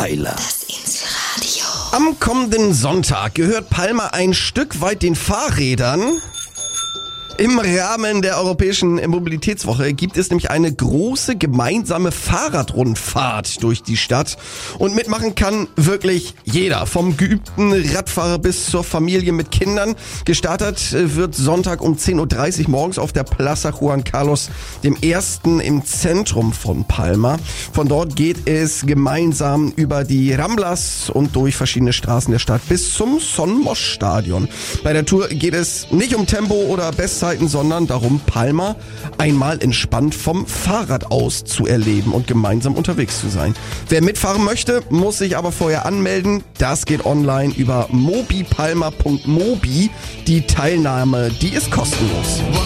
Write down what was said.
Weiler. Das Insel-Radio. Am kommenden Sonntag gehört Palma ein Stück weit den Fahrrädern. Im Rahmen der Europäischen Mobilitätswoche gibt es nämlich eine große gemeinsame Fahrradrundfahrt durch die Stadt. Und mitmachen kann wirklich jeder, vom geübten Radfahrer bis zur Familie mit Kindern. Gestartet wird Sonntag um 10.30 Uhr morgens auf der Plaza Juan Carlos, dem ersten im Zentrum von Palma. Von dort geht es gemeinsam über die Ramblas und durch verschiedene Straßen der Stadt bis zum Son Mosch Stadion. Bei der Tour geht es nicht um Tempo oder Bestzeiten, sondern darum, Palma einmal entspannt vom Fahrrad aus zu erleben und gemeinsam unterwegs zu sein. Wer mitfahren möchte, muss sich aber vorher anmelden. Das geht online über mobipalma.mobi. Die Teilnahme, die ist kostenlos.